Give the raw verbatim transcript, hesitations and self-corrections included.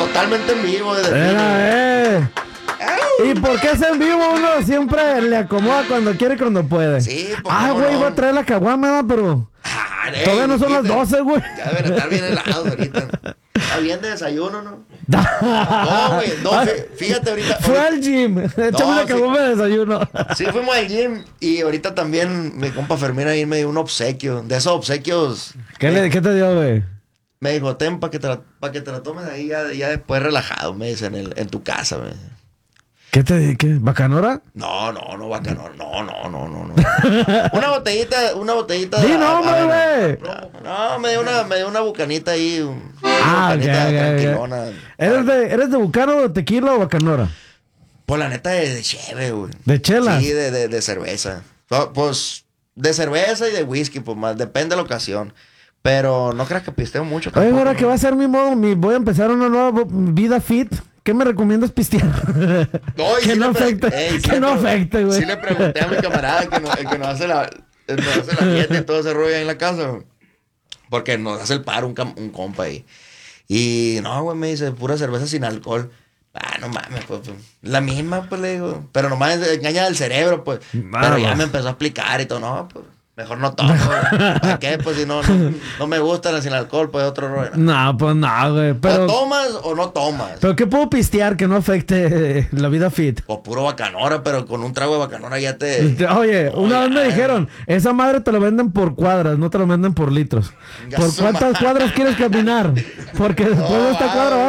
totalmente en vivo. Desde Era, eh. ¿Y por qué es en vivo? Uno siempre le acomoda cuando quiere y cuando puede. Sí, pues, ah, cómo güey, no. voy a traer la caguama, ¿verdad? Pero Ah, todavía no son las doce, güey. Ya deben estar bien helados ahorita. Está bien de desayuno, ¿no? No, güey, no, fí- fíjate ahorita. Fue ahorita- al gym. Échame No, una sí. caguama de desayuno. Sí, fuimos al gym y ahorita también mi compa Fermín ahí me dio un obsequio. De esos obsequios. ¿Qué, le, ¿Qué te dio, güey? Me dijo, ten, para que, te la- pa' que te la tomes ahí ya, ya después relajado, me dice, en, el, en tu casa, me dice. ¿Qué te di? ¿Qué? ¿Bacanora? No, no, no, bacano. No, no, no, no, no. Una botellita, una botellita. Di a- nombre, a- güey. No, no, me dio una, me dio una bucanita ahí. un- Ah, una ok, bucanita ok, ok. tranquilona. ¿Eres de, ¿Eres de Bucano, de tequila o bacanora? Pues la neta de, de cheve, güey. ¿De chelas? Sí, de, de, de cerveza. Pues, Pues de cerveza y de whisky, pues más, depende de la ocasión. Pero no creas que pisteo mucho. Oye, tampoco, ahora ¿no? que va a ser mi modo, mi, voy a empezar una nueva vo- vida fit. ¿Qué me recomiendas pistear? No, y que sí no le pre- afecte, Ey, sí que le no pre- afecte, güey. Sí le pregunté a mi camarada que, no, el que nos hace la, el nos hace la dieta y todo ese rollo ahí en la casa. güey. Porque nos hace el paro un, cam- un compa ahí. Y no, güey, me dice, pura cerveza sin alcohol. Ah, no mames, pues, pues, la misma, pues, le digo. Pero nomás engaña el cerebro, pues. Ah, Pero ya va. me empezó a explicar y todo, no, pues, mejor no tomo. güey. ¿Para qué? Pues, si no, no, no me gusta la sin alcohol, pues, otro rollo. ¿no? No, pues no, güey. O Pero, tomas o no tomas. pero ¿qué puedo pistear que no afecte eh, la vida fit? O puro bacanora, pero con un trago de bacanora ya te... Oye, una vez me ya. dijeron, esa madre te lo venden por cuadras, no te lo venden por litros. Ya ¿Por su cuántas madre. cuadras quieres caminar? Porque después No, de esta va, cuadra